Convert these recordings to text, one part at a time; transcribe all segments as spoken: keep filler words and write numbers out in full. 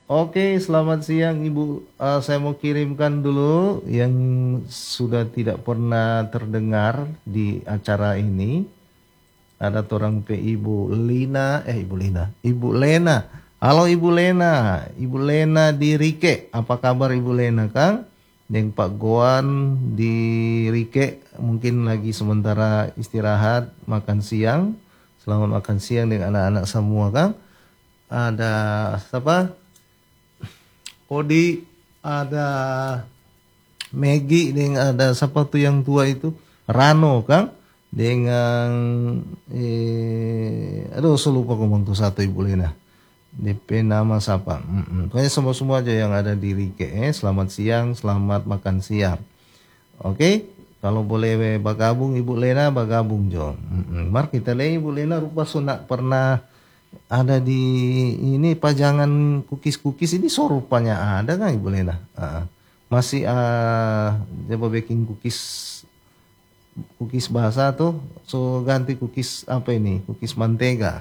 Oke, selamat siang Ibu. Eh, saya mau kirimkan dulu yang sudah tidak pernah terdengar di acara ini. Ada orang pe Ibu Lina, eh Ibu Lina, Ibu Lena. Halo Ibu Lena, Ibu Lena di Rike. Apa kabar Ibu Lena, Kang? Dengan Pak Goan di Rike mungkin lagi sementara istirahat makan siang. Selamat makan siang dengan anak-anak semua, Kang. Ada siapa? Odi, ada Maggie, dengan ada siapa tuh yang tua itu? Rano, Kang. Dengan eh aduh saya lupa ngomong tuh satu Ibu Lena. D P nama siapa? Mm-mm. Pokoknya semua-semua aja yang ada di Rike. Eh. Selamat siang, selamat makan siang. Oke, kalau boleh bergabung Ibu Lena, bergabung Jo. Mm-mm. Mar kita lihat Ibu Lena rupa sunak pernah ada di ini pajangan cookies-cookies ini so rupanya ada kan Ibu Lena? Uh, masih uh, coba baking cookies cookies bahasa tuh so ganti cookies apa ini? Cookies mantega.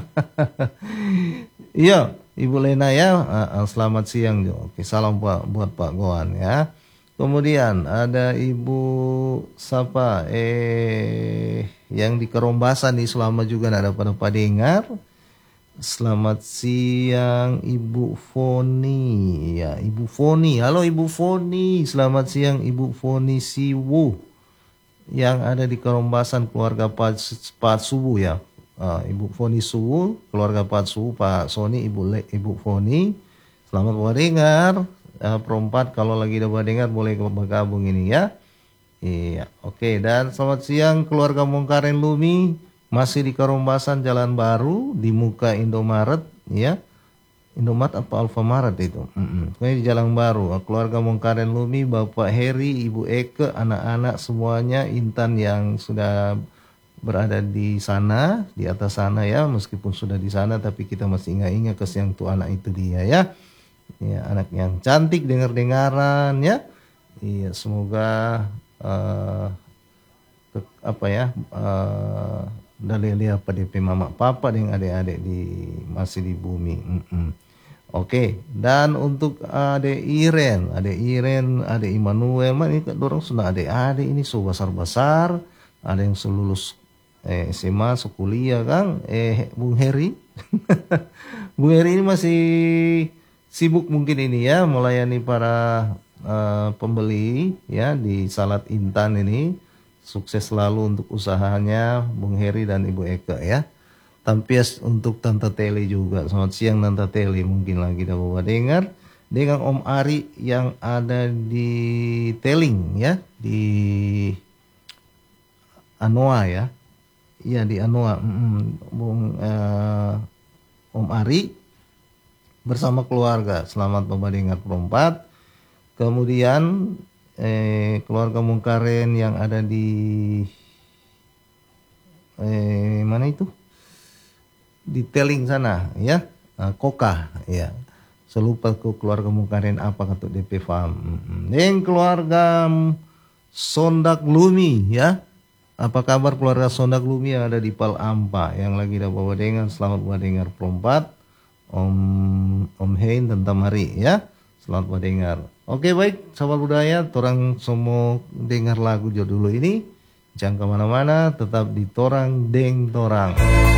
Iya, Ibu Lena ya. Uh, uh, selamat siang Jo. Oke, salam buat buat Pak Goan ya. Kemudian ada Ibu siapa eh yang di Kerombasan nih selama juga ada pada dengar. Selamat siang Ibu Foni. Ya, Ibu Foni. Halo Ibu Foni. Selamat siang Ibu Foni Siwu yang ada di Kerombasan keluarga Pak Pak Suwu ya. Uh, Ibu Foni Suwu, keluarga Pak Suwu, Pak Soni, Ibu Le, Ibu Foni. Selamat mendengar. Uh, perempat kalau lagi ada mendengar boleh bergabung ini ya. Iya, oke. Dan selamat siang keluarga Mongkaren Lumi. Masih di Kerombasan Jalan Baru di muka Indomaret ya. Indomaret apa Alfamaret itu? Mm-mm. Ini di Jalan Baru. Keluarga Mongkaren Lumi, Bapak Heri, Ibu Eke, anak-anak semuanya, Intan yang sudah berada di sana, di atas sana ya, meskipun sudah di sana tapi kita masih ingat-ingat kesiang tuh anak itu dia ya. Ya, anak yang cantik dengar-dengaran ya. Iya, semoga uh, apa ya? Uh, dalili apa D P mama papa dengan adik-adik di masih di bumi. Mm-mm. Oke, dan untuk adik Iren, adik Iren, adik Immanuel, man ini dorong sudah adik-adik ini so besar-besar, ada yang selulus eh, S M A, sekuliah Kang, eh Bung Heri, Bung Heri ini masih sibuk mungkin ini ya, melayani para uh, pembeli ya di Salad Intan ini. Sukses selalu untuk usahanya Bung Heri dan Ibu Eka ya. Tampias untuk Tante Teli juga. Selamat siang Tante Teli, mungkin lagi dapat dengar. Dengan Om Ari yang ada di Teling ya, di Anoa ya. Iya di Anoa. Mm-mm. Bung uh, Om Ari bersama keluarga. Selamat dengar perempat. Kemudian Eh, keluarga Mungkaren yang ada di eh, mana itu di Teling sana ya, uh, Koka ya. Selupa ke keluarga Mungkaren apa kata D P Farm. Yang keluarga Sondak Lumi ya. Apa kabar keluarga Sondak Lumi yang ada di Pal Ampa yang lagi ada bawa dengar. Selamat bawa dengar perempat. Om Om Hein tentang Mari ya. Selamat mendengar. Oke baik, sahabat budaya, torang semua dengar lagu judul ini. Jangan kemana-mana, tetap di Torang Deng Torang.